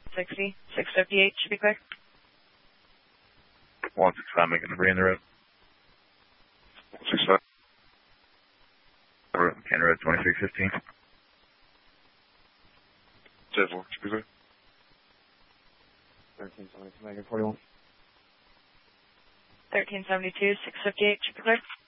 60, 658 should be clear. 165 making the in the road. 165. Canada Road 2315. 74 should be clear. 1372 making 41. 1372, 658 should be clear.